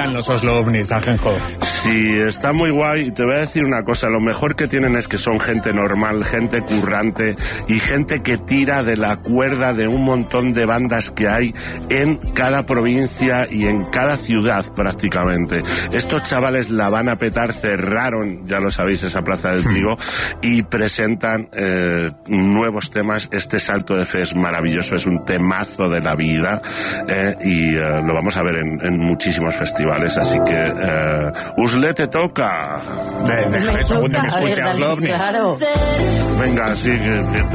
encantan los Oslo OVNIs, Ajenjo. Sí, está muy guay. Y te voy a decir una cosa, lo mejor que tienen es que son gente normal, gente currante y gente que tira de la cuerda de un montón de bandas que hay en cada provincia y en cada ciudad prácticamente. Estos chavales la van a petar, cerraron, ya lo sabéis, esa Plaza del Trigo y presentan nuevos temas. Este Salto de Fe es maravilloso, es un temazo de la vida y lo vamos a ver en muchísimos festivales, así que Usle, te toca. Déjame un segundo que escuche a los OVNIs. Claro. Venga, sí, que